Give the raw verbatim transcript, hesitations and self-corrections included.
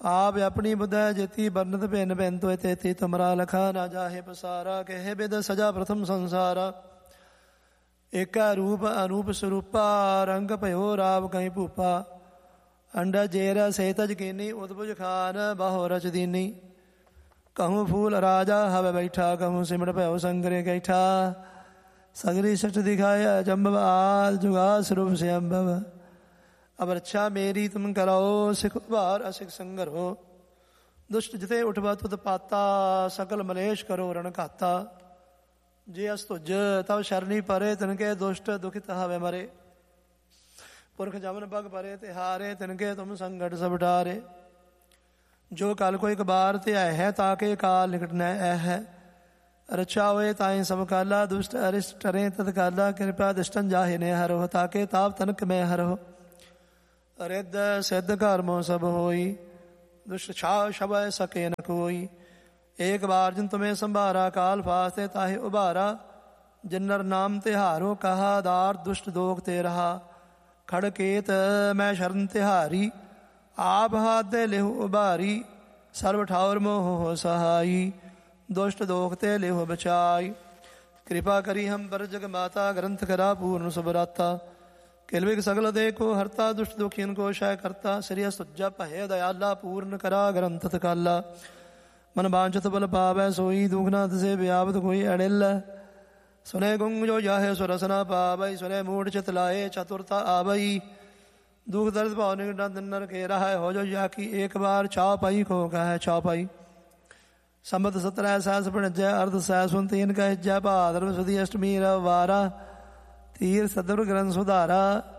आप अपनी बुद्ध जेती बरनत भिन्न भिन्न तो तेती तुमरा लखा ना जाहे पसारा कहे बिद सजा प्रथम संसारा एक रूप अनूप स्वरूपा रंग भयो राव कहीं भूपा अंडा जेरा सेतज कीनी उदभुज खान बाहो रच दीनी कहूँ फूल राजा हव बैठा कहूँ सिमट भयो संगरे कैठा सगरी सट दिखाया जम्बव आल जुगा स्वरूप से अम्बव अब रक्षा मेरी तुम कराओ सिख उबार असिख संगर हो दुष्ट जिते उठवा तुत पाता सकल मलेश करो रण खाता जे अस तुझ तब शरणी परे तिनके दुष्ट दुखित हवे मरे पुरख जमन पग परे तिहारे तिनके तुम संकट सब डारे जो कल को एक बार ते आए है ताके काल निकट न है रचा हुए ताए सब काला दुष्ट अरिष्ट टरे तत्काला कृपा दिष्टन जाहि ने हरो ताके ताप तनक में हरो रिद सिद्ध कर्मो सब होई दुष्ट छा शब सके न कोई एक बार जिन तुम्हें संभारा काल फास्ते ताहि उबारा जिन्नर नाम तिहारो कहा दार दुष्ट दोग ते रहा खड़केत मैं शरण तिहारी आप हाथ दे लेहु उबारी सर्व ठावर मोह हो सहाई दुष्ट दोग ते लेहु बचाई कृपा करी हम पर जग माता ग्रंथ करा पूर्ण सुबराता किलविक सगल दे को हरता दुष्ट दुखियन को शय करता श्री सुज्जा पहे दयाला पूर्ण करा ग्रंथ काला मन बांछत बल पावै सोई दुखनाथ से व्यापत कोई अड़िल सुने गुंग जो जाहे सुरसना पावई सुने मूढ़ चित लाए चतुरता आवई दुख दर्द भाव नर के रहा हो जो या की एक बार चाव पाई को कह चाव पाई संबत सत्रह सहस जय अर्ध सहसुन तीन कह जय भाद्रव सुधी अष्टमी रवारा तीर सदर ग्रंथ सुधारा